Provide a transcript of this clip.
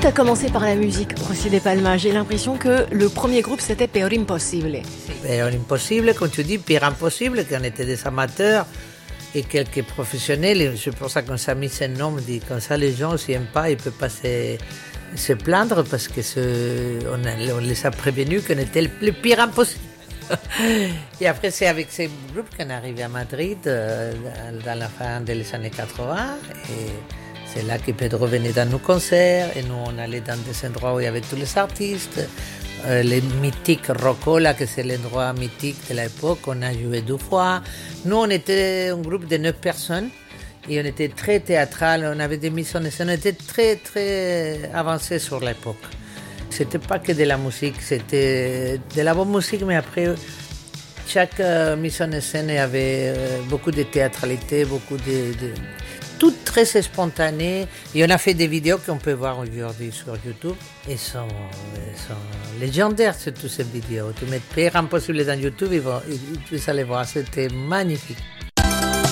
tu as commencé par la musique, Rossi de Palma, j'ai l'impression que le premier groupe c'était Peor Impossible. Peor Impossible, comme tu dis, Pire Impossible, qu'on était des amateurs et quelques professionnels. Et c'est pour ça qu'on s'est mis ce nom, dit comme ça les gens s'ils n'aiment pas, ils ne peuvent pas se plaindre parce que on les a prévenus qu'on était le pire impossible. Et après, c'est avec ces groupes qu'on est arrivé à Madrid dans la fin des années 80. Et c'est là que Pedro venait dans nos concerts. Et nous, on allait dans des endroits où il y avait tous les artistes. Les mythiques Rocola, que c'est l'endroit mythique de l'époque, on a joué 2 fois. Nous, on était un groupe de 9 personnes. Et on était très théâtral, on avait des mises en scène, on était très, très avancés sur l'époque. C'était pas que de la musique, c'était de la bonne musique, mais après, chaque mise en scène avait beaucoup de théâtralité, beaucoup de tout très spontané. Et on a fait des vidéos qu'on peut voir aujourd'hui sur YouTube. Elles sont légendaires, toutes ces vidéos. Tu mets Pire Impossible dans YouTube, vous allez voir, c'était magnifique.